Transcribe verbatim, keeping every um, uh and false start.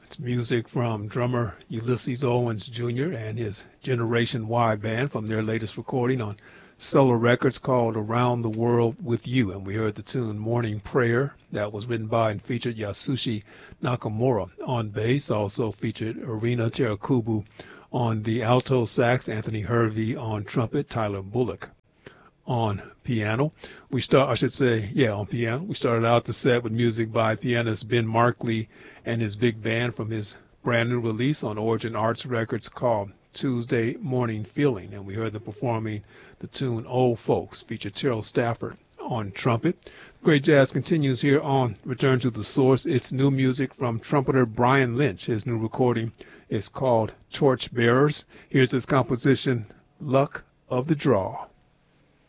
It's music from drummer Ulysses Owens Junior and his Generation Y band from their latest recording on Solar Records called Around the World with You. And we heard the tune Morning Prayer that was written by and featured Yasushi Nakamura on bass, also featured Irina Terakubu on the alto sax, Anthony Hervey on trumpet, Tyler Bullock on piano. We start, I should say, yeah, on piano. We started out the set with music by pianist Ben Markley and his big band from his brand new release on Origin Arts Records called Tuesday Morning Feeling. And we heard them performing the tune Old Folks, featured Terrell Stafford on trumpet. Great Jazz continues here on Return to the Source. It's new music from trumpeter Brian Lynch. His new recording is called Torch Bearers. Here's his composition, Luck of the Draw.